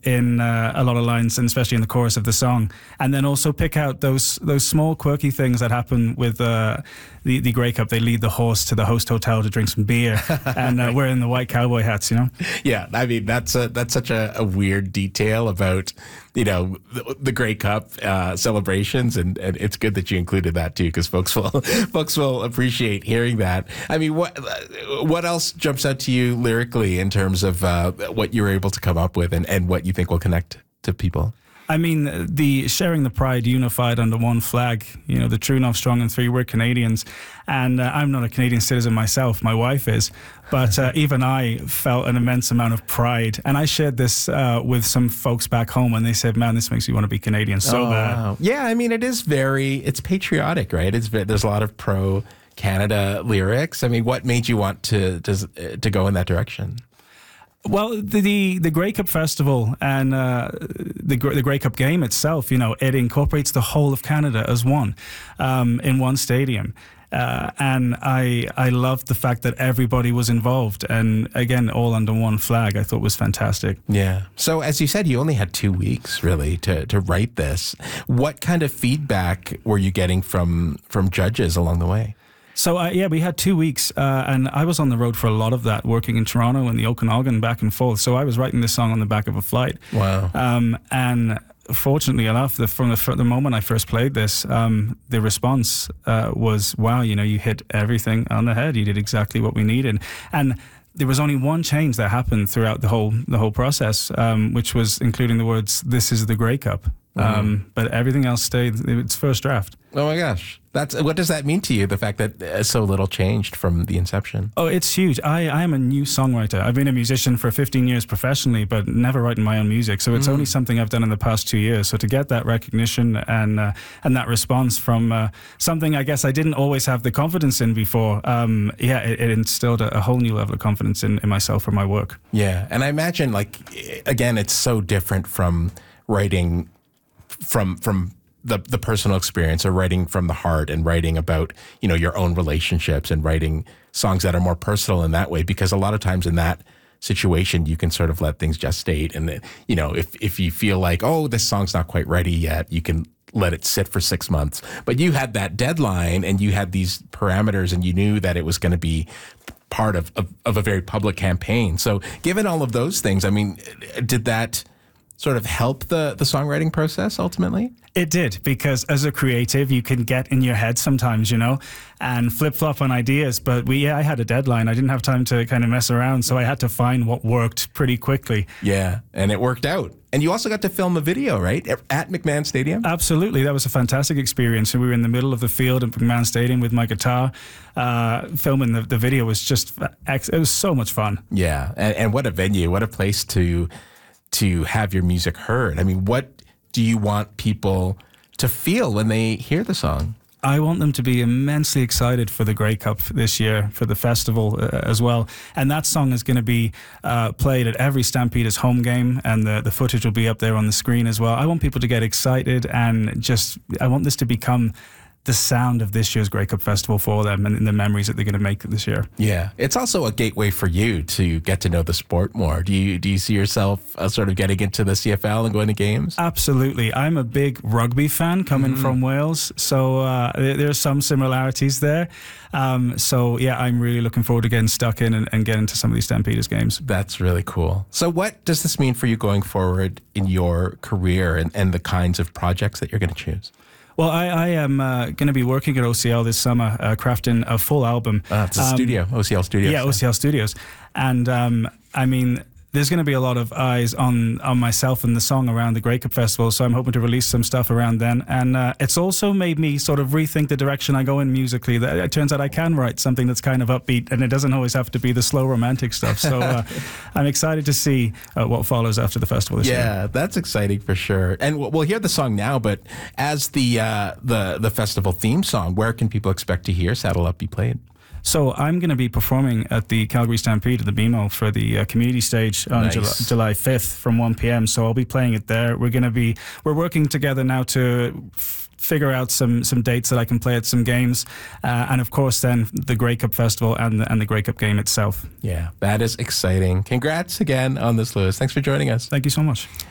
in a lot of lines, and especially in the chorus of the song. And then also pick out those small quirky things that happen with the Grey Cup. They lead the horse to the host hotel to drink some beer, and we're in the white cowboy hats, you know? Yeah, I mean, that's such a weird detail about, the Grey Cup celebrations, and it's good that you included that too, because folks will appreciate hearing that. I mean, what else jumps out to you lyrically in terms of what you were able to come up with and what you think will connect to people? I mean, the sharing the pride, unified under one flag, the true north, strong and three, we're Canadians. And I'm not a Canadian citizen myself, my wife is. But even I felt an immense amount of pride. And I shared this with some folks back home, and they said, man, this makes me want to be Canadian so bad. Wow. Yeah, I mean, it's patriotic, right? There's a lot of pro-Canada lyrics. I mean, what made you want to go in that direction? Well, the Grey Cup Festival and the Grey Cup game itself, it incorporates the whole of Canada as one in one stadium. And I loved the fact that everybody was involved, and again, all under one flag. I thought was fantastic. Yeah. So as you said, you only had 2 weeks really to write this. What kind of feedback were you getting from judges along the way? So, we had 2 weeks, and I was on the road for a lot of that, working in Toronto and the Okanagan back and forth. So I was writing this song on the back of a flight. Wow. And fortunately enough, from the moment I first played this, the response was, wow, you hit everything on the head. You did exactly what we needed. And there was only one change that happened throughout the whole process, which was including the words, "This is the Grey Cup." But everything else stayed its first draft. Oh my gosh. What does that mean to you, the fact that so little changed from the inception? Oh, it's huge. I am a new songwriter. I've been a musician for 15 years professionally, but never writing my own music. So it's only something I've done in the past 2 years. So to get that recognition and that response from something I guess I didn't always have the confidence in before, it instilled a whole new level of confidence in myself for my work. Yeah. And I imagine, again, it's so different from writing from the personal experience, or writing from the heart and writing about, your own relationships and writing songs that are more personal in that way, because a lot of times in that situation, you can sort of let things gestate. And, if you feel like, oh, this song's not quite ready yet, you can let it sit for 6 months. But you had that deadline and you had these parameters and you knew that it was going to be part of a very public campaign. So given all of those things, I mean, did that sort of help the songwriting process ultimately? It did, because as a creative, you can get in your head sometimes, and flip-flop on ideas. But I had a deadline. I didn't have time to kind of mess around, so I had to find what worked pretty quickly. Yeah, and it worked out. And you also got to film a video, right, at McMahon Stadium? Absolutely. That was a fantastic experience. We were in the middle of the field at McMahon Stadium with my guitar. Filming the video was it was so much fun. Yeah, and what a venue, what a place to have your music heard. I mean, what do you want people to feel when they hear the song? I want them to be immensely excited for the Grey Cup this year, for the festival as well. And that song is going to be played at every Stampeders home game, and the footage will be up there on the screen as well. I want people to get excited, and I want this to become the sound of this year's Grey Cup Festival for them, and the memories that they're going to make this year. Yeah. It's also a gateway for you to get to know the sport more. Do you see yourself sort of getting into the CFL and going to games? Absolutely. I'm a big rugby fan coming from Wales, so there's some similarities there. I'm really looking forward to getting stuck in and getting to some of these Stampeders games. That's really cool. So what does this mean for you going forward in your career and the kinds of projects that you're going to choose? Well, I am going to be working at OCL this summer, crafting a full album. It's a studio, OCL Studios. Yeah, OCL Studios. And there's going to be a lot of eyes on myself and the song around the Grey Cup Festival, so I'm hoping to release some stuff around then. And it's also made me sort of rethink the direction I go in musically. It turns out I can write something that's kind of upbeat, and it doesn't always have to be the slow romantic stuff. So I'm excited to see what follows after the festival this year. Yeah, that's exciting for sure. And we'll hear the song now, but as the festival theme song, where can people expect to hear Saddle Up be played? So I'm going to be performing at the Calgary Stampede at the BMO for the community stage on July 5th from 1 p.m. So I'll be playing it there. We're working together now to figure out some dates that I can play at some games, and of course then the Grey Cup Festival and the Grey Cup game itself. Yeah, that is exciting. Congrats again on this, Lewis. Thanks for joining us. Thank you so much.